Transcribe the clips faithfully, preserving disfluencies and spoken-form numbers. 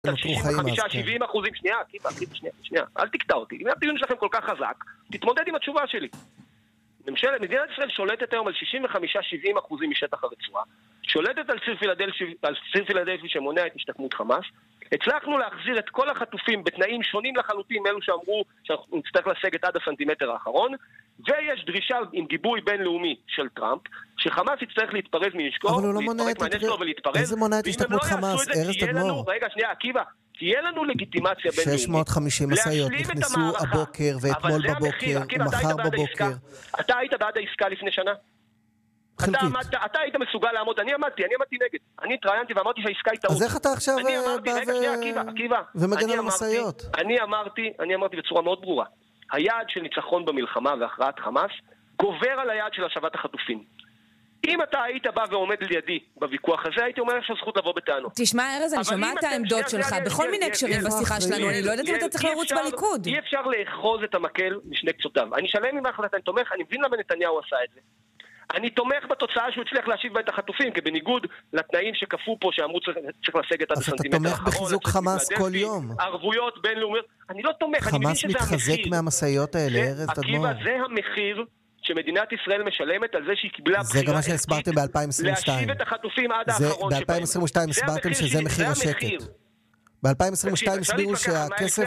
שישים וחמישה שבעים אחוזים, שנייה, עקיבא, עקיבא, שנייה, שנייה, אל תקטע אותי. אם הטיעון שלכם כל כך חזק, תתמודד עם התשובה שלי. ממשלת, מדינת ישראל שולטת היום על שישים וחמישה שבעים אחוזים משטח הרצועה, שולטת על ציר פילדלפי, על ציר פילדלפי שמונע את השתקמות חמאס. הצלחנו להחזיר את כל החטופים בתנאים שונים לחלוטין מאלו שאמרו שאנחנו נצטרך לסגת עד הסנטימטר האחרון, ויש דרישה עם גיבוי בינלאומי של טראמפ, שחמאס יצטרך להתפרז מנשקו, להתפרק מהנשקו ולהתפרז. איזה מונע את השתקמות חמאס? ארז תדמור. רגע, שנייה, עקיבא. תהיה לנו לגיטימציה בינלאומית. שש מאות וחמישים משאיות נכנסו הבוקר ואתמול בבוקר ומחר בבוקר. אתה היית בעד העסקה לפני שנה? אתה, עמד, אתה היית מסוגל לעמוד, אני עמדתי, אני עמדתי נגד. אני התראיינתי ואמרתי שהעסקה היא טעות. אז איך אתה עכשיו בא ו... ומגן על המשאיות? אני אמרתי, אני אמרתי בצורה מאוד ברורה. היעד של ניצחון במלחמה והכרעת חמאס גובר על היעד של השבת החטופים. אם אתה היית בא ועומד לידי בוויכוח הזה, הייתי אומר שיש זכות לבוא בטענות. תשמע, ארז, אני שומעת את העמדות שלך בכל מיני הקשרים בשיחה שלנו, אני לא יודעת אם אתה צריך לרוץ בליכוד. אי אפשר לאחוז את המקל משני קצותיו. אני שלם עם ההחלטה, אני תומך, אני מבין למה נתניהו עשה את זה. אני תומך בתוצאה שהוא הצליח להשיב בה את החטופים, כי בניגוד לתנאים שכפו פה, שאמרו צריך לסגת עד הסנטימטר האחרון. אז אתה תומך בחיזוק חמאס כל יום. ערבויות בינלאומיות. אני לא תומך, אני מבין שזה המחיר. חמאס מתחזק מהמשאיות האלה, ארז תדמור. עקיבא, זה המחיר שמדינת ישראל משלמת על זה שהיא קיבלה זה גם מה שהסברתם ב-אלפיים עשרים ושתיים. להשיב את החטופים עד האחרון שבהם. ב-אלפיים עשרים ושתיים הסברתם שזה מחיר השקט. ב-אלפיים עשרים ושתיים הסבירו שהכסף,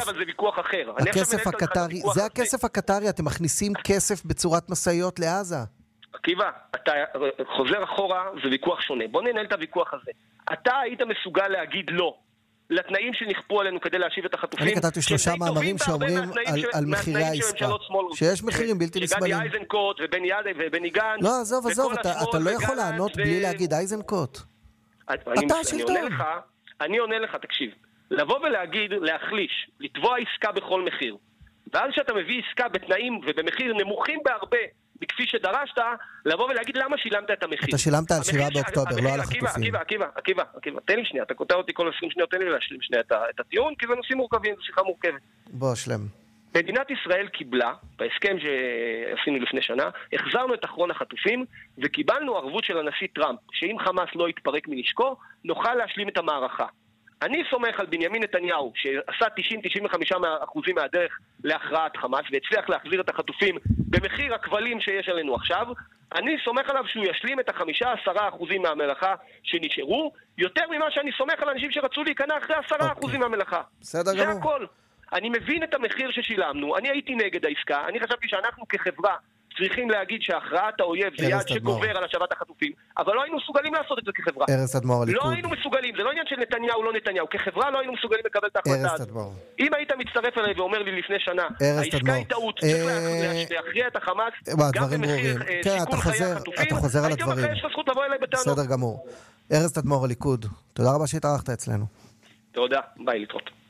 הכסף הקטרי, זה הכסף הקטרי, אתם מכניסים כסף בצורת משאיות לעזה. עקיבא, אתה חוזר אחורה, זה ויכוח שונה. בוא ננהל את הוויכוח הזה. אתה היית מסוגל להגיד לא לתנאים שנכפו עלינו כדי להשיב את החטופים. אני כתבתי שלושה מאמרים שאומרים על מחירי העסקה. שיש מחירים בלתי נסבלים. שגדי איזנקוט ובני יעד ובני גן. לא, עזוב, עזוב, אתה לא יכול לענות בלי להגיד איזנקוט. אתה השלטון. אני עונה לך, תקשיב. לבוא ולהגיד, להחליש, לתבוע עסקה בכל מחיר. ואז שאתה מביא עסקה בתנאים ובמחיר נמוכים בהרבה, בכפי שדרשת, לבוא ולהגיד למה שילמת את המחיר. אתה שילמת על שבעה באוקטובר, לא על החטופים. עקיבא, עקיבא, עקיבא, עקיבא, תן לי שנייה, אתה קוטע אותי כל עשרים שניות, תן לי להשלים שנייה את הטיעון, כי זה נושאים מורכבים, זו שיחה מורכבת. בוא, שלם. מדינת ישראל קיבלה, בהסכם שעשינו לפני שנה, החזרנו את אחרון החטופים, וקיבלנו ערבות של הנשיא טראמפ, שאם חמאס לא יתפרק מנשקו, נוכל להשלים את המערכה. אני סומך על בנימין נתניהו, שעשה תשעים עד תשעים וחמישה אחוזים מהדרך להכרעת חמאס, והצליח להחזיר את החטופים במחיר הכבלים שיש עלינו עכשיו. אני סומך עליו שהוא ישלים את החמישה עשרה אחוזים מהמלאכה שנשארו, יותר ממה שאני סומך על אנשים שרצו להיכנע אחרי עשרה אחוזים מהמלאכה. בסדר גמור. זה הכל. אני מבין את המחיר ששילמנו, אני הייתי נגד העסקה, אני חשבתי שאנחנו כחברה צריכים להגיד שהכרעת האויב זה יעד שגובר על השבת החטופים, אבל לא היינו מסוגלים לעשות את זה כחברה. ארז תדמור, הליכוד. לא היינו מסוגלים, זה לא עניין של נתניהו או לא נתניהו, כחברה לא היינו מסוגלים לקבל את ההחלטה הזאת. אם היית מצטרף אליי ואומר לי לפני שנה, העסקה היא טעות, צריך להכריע את החמאס, גם במחיר סיכון חיי החטופים, הייתי אומר לך, יש לך זכות לבוא אליי בטענות. בסדר גמור. ארז תדמור, הליכוד. תודה רבה שהתארחת אצלנו. תודה, ביי, להתראות.